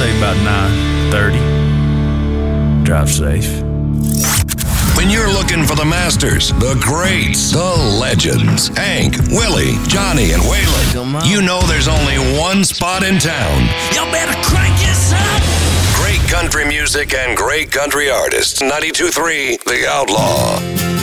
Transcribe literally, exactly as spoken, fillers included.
say about nine thirty. Drive safe. When you're looking for the masters, the greats, the legends, Hank, Willie, Johnny, and Waylon, you know there's only one spot in town. Y'all better crank this up! Great country music and great country artists. ninety-two point three The Outlaw.